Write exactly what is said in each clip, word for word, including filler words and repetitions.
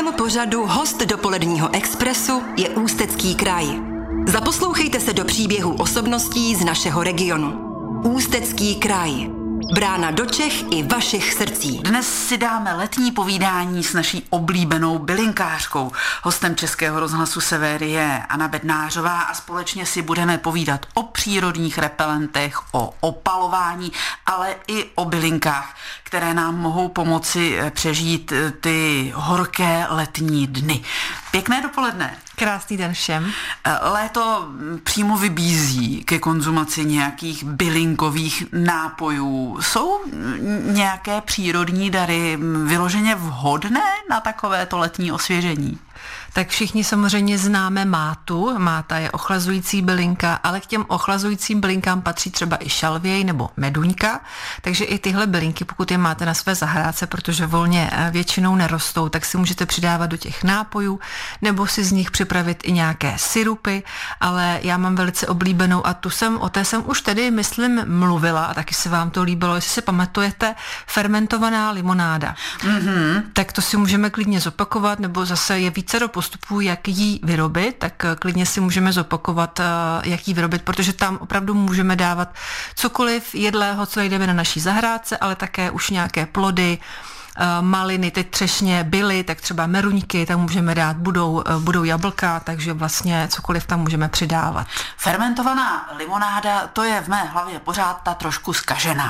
dnešním pořadu host dopoledního Expressu je Ústecký kraj. Zaposlouchejte se do příběhů osobností z našeho regionu. Ústecký kraj. Brána do Čech i vašich srdcí. Dnes si dáme letní povídání s naší oblíbenou bylinkářkou. Hostem Českého rozhlasu Sever je Anna Bednářová a společně si budeme povídat o přírodních repelentech, o opalování, ale i o bylinkách, které nám mohou pomoci přežít ty horké letní dny. Pěkné dopoledne. Krásný den všem. Léto přímo vybízí ke konzumaci nějakých bylinkových nápojů. Jsou nějaké přírodní dary vyloženě vhodné na takovéto letní osvěžení? Tak všichni samozřejmě známe mátu. Máta je ochlazující bylinka, ale k těm ochlazujícím bylinkám patří třeba i šalvěj nebo meduňka. Takže i tyhle bylinky, pokud je máte na své zahrádce, protože volně většinou nerostou, tak si můžete přidávat do těch nápojů nebo si z nich připravit i nějaké sirupy, ale já mám velice oblíbenou a tu jsem, o té jsem už tedy, myslím, mluvila a taky se vám to líbilo, jestli si pamatujete, fermentovaná limonáda. Mm-hmm. Tak to si můžeme klidně zopakovat, nebo zase je více do postupů, jak ji vyrobit, tak klidně si můžeme zopakovat, jak ji vyrobit, protože tam opravdu můžeme dávat cokoliv jedlého, co najdeme na naší zahrádce, ale také už nějaké plody, maliny, teď třešně byly, tak třeba meruňky, tam můžeme dát, budou, budou jablka, takže vlastně cokoliv tam můžeme přidávat. Fermentovaná limonáda, to je v mé hlavě pořád ta trošku zkažená.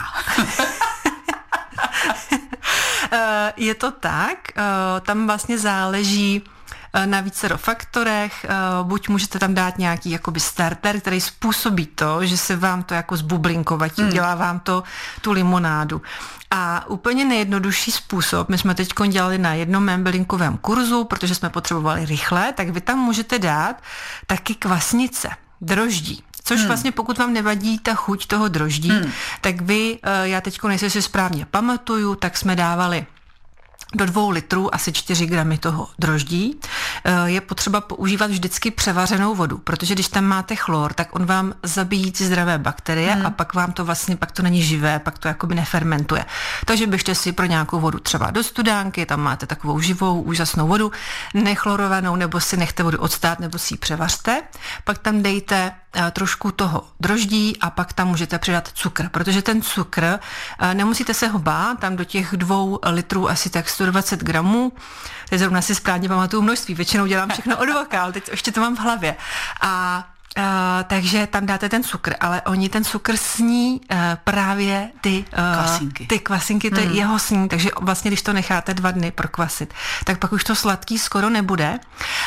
Je to tak, tam vlastně záleží na vícero faktorech, buď můžete tam dát nějaký jakoby starter, který způsobí to, že se vám to jako zbublinkovatí, hmm. dělá vám to tu limonádu. A úplně nejjednodušší způsob, my jsme teď dělali na jednom mém bylinkovém kurzu, protože jsme potřebovali rychle, tak vy tam můžete dát taky kvasnice, droždí. Což hmm. vlastně pokud vám nevadí ta chuť toho droždí, hmm. tak vy, já teď nejsem si správně pamatuju, tak jsme dávali do dvou litrů asi čtyři gramy toho droždí. Je potřeba používat vždycky převařenou vodu, protože když tam máte chlor, tak on vám zabíjí ty zdravé bakterie hmm. a pak vám to vlastně, pak to není živé, pak to jakoby nefermentuje. Takže běžte si pro nějakou vodu třeba do studánky, tam máte takovou živou, úžasnou vodu, nechlorovanou, nebo si nechte vodu odstát, nebo si ji převařte. Pak tam dejte trošku toho droždí a pak tam můžete přidat cukr, protože ten cukr, nemusíte se ho bát, tam do těch dvou litrů asi tak sto dvacet gramů, teď zrovna si správně pamatuju množství, většinou dělám všechno od voka, ale teď ještě to mám v hlavě. A Uh, takže tam dáte ten cukr, ale oni ten cukr sní uh, právě ty uh, kvasinky. Ty kvasinky, to je mm. jeho sní, takže vlastně, když to necháte dva dny prokvasit, tak pak už to sladký skoro nebude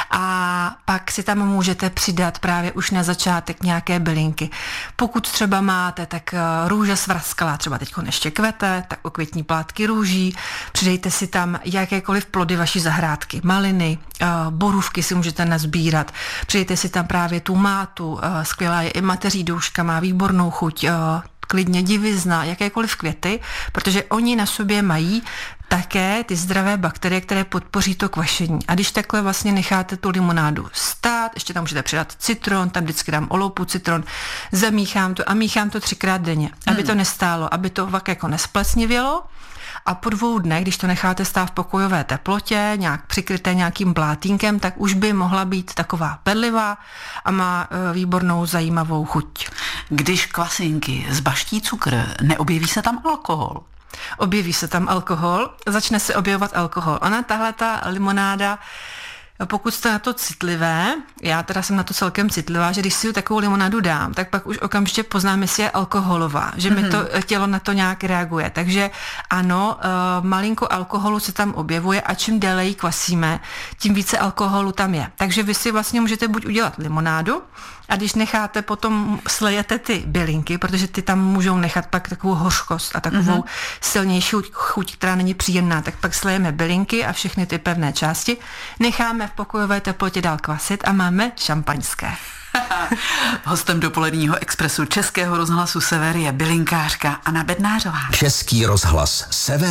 a pak si tam můžete přidat právě už na začátek nějaké bylinky. Pokud třeba máte, tak uh, růže svrskalá, třeba teď ještě kvete, tak okvětní plátky růží, přidejte si tam jakékoliv plody vaší zahrádky, maliny, uh, borůvky si můžete nazbírat, přidejte si tam právě tu mátu, skvělá je i mateří douška, má výbornou chuť, klidně divizna, jakékoliv květy, protože oni na sobě mají také ty zdravé bakterie, které podpoří to kvašení. A když takhle vlastně necháte tu limonádu stát, ještě tam můžete přidat citron, tam vždycky dám oloupu citron, zamíchám to a míchám to třikrát denně, aby hmm. to nestálo, aby to vak jako nesplecnivělo. A po dvou dnech, když to necháte stát v pokojové teplotě, nějak přikryté nějakým blátínkem, tak už by mohla být taková perlivá a má e, výbornou zajímavou chuť. Když kvasinky zbaští cukr, neobjeví se tam alkohol? Objeví se tam alkohol, začne se objevovat alkohol. Ona, tahle ta limonáda, pokud jste na to citlivé, já teda jsem na to celkem citlivá, že když si takovou limonádu dám, tak pak už okamžitě poznám, jestli je alkoholová, že mm-hmm. mi to tělo na to nějak reaguje. Takže ano, malinko alkoholu se tam objevuje a čím déle ji kvasíme, tím více alkoholu tam je. Takže vy si vlastně můžete buď udělat limonádu, a když necháte, potom slejete ty bylinky, protože ty tam můžou nechat pak takovou hořkost a takovou mm-hmm. silnější chuť, která není příjemná, tak pak slejeme bylinky a všechny ty pevné části, necháme v pokojové teplotě dál kvasit a máme šampaňské. Hostem dopoledního Expressu Českého rozhlasu Sever je bylinkářka Anna Bednářová. Český rozhlas Sever.